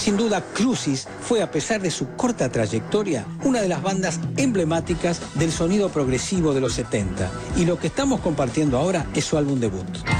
Sin duda, Crucis fue, a pesar de su corta trayectoria, una de las bandas emblemáticas del sonido progresivo de los 70. Y lo que estamos compartiendo ahora es su álbum debut.